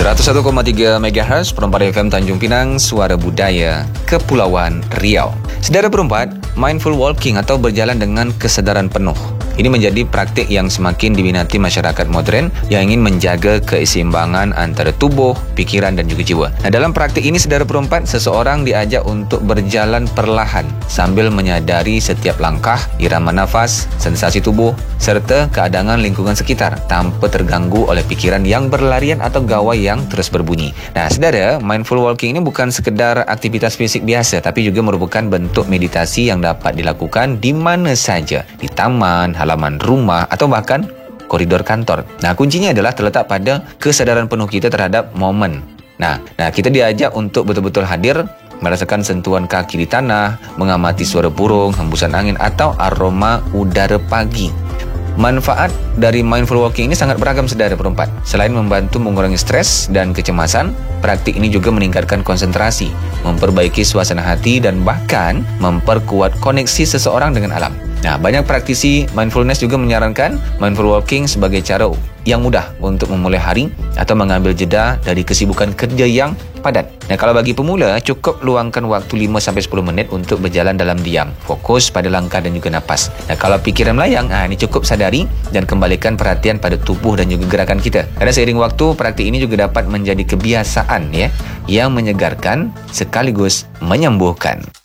101,3 MHz Perempat FM Tanjung Pinang, suara budaya Kepulauan Riau. Saudara perempat, mindful walking atau berjalan dengan kesadaran penuh. Ini menjadi praktik yang semakin diminati masyarakat moden yang ingin menjaga keseimbangan antara tubuh, pikiran dan juga jiwa. Nah, dalam praktik ini, saudara perempat, seseorang diajak untuk berjalan perlahan sambil menyadari setiap langkah, irama nafas, sensasi tubuh, serta keadaan lingkungan sekitar tanpa terganggu oleh pikiran yang berlarian atau gawai yang terus berbunyi. Nah, saudara, mindful walking ini bukan sekedar aktivitas fisik biasa, tapi juga merupakan bentuk meditasi yang dapat dilakukan di mana saja, di taman, halaman rumah atau bahkan koridor kantor. Nah, kuncinya adalah terletak pada kesadaran penuh kita terhadap momen. Nah, kita diajak untuk betul-betul hadir, merasakan sentuhan kaki di tanah, mengamati suara burung, hembusan angin atau aroma udara pagi. Manfaat dari mindful walking ini sangat beragam, saudara perempat. Selain membantu mengurangi stres dan kecemasan, praktik ini juga meningkatkan konsentrasi, memperbaiki suasana hati dan bahkan memperkuat koneksi seseorang dengan alam. Nah, banyak praktisi mindfulness juga menyarankan mindful walking sebagai cara yang mudah untuk memulai hari atau mengambil jeda dari kesibukan kerja yang padat. Nah, kalau bagi pemula, cukup luangkan waktu 5-10 menit untuk berjalan dalam diam, fokus pada langkah dan juga napas. Nah, kalau pikiran melayang, ini cukup sadari dan kembalikan perhatian pada tubuh dan juga gerakan kita. Karena seiring waktu, praktik ini juga dapat menjadi kebiasaan yang menyegarkan sekaligus menyembuhkan.